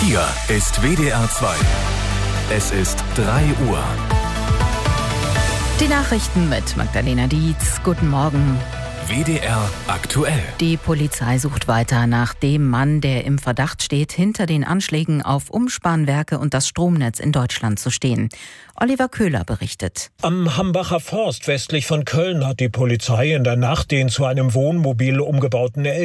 Hier ist WDR 2. Es ist 3 Uhr. Die Nachrichten mit Magdalena Dietz. Guten Morgen. WDR aktuell. Die Polizei sucht weiter nach dem Mann, der im Verdacht steht, hinter den Anschlägen auf Umspannwerke und das Stromnetz in Deutschland zu stehen. Oliver Köhler berichtet. Am Hambacher Forst westlich von Köln hat die Polizei in der Nacht den zu einem Wohnmobil umgebauten